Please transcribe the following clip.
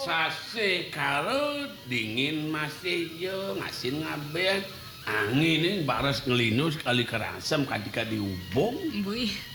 Sase karo dingin masih yo ngasin ngabean. Angin ini baras ngelinus kali kerasem kadika diubung. Mbuh.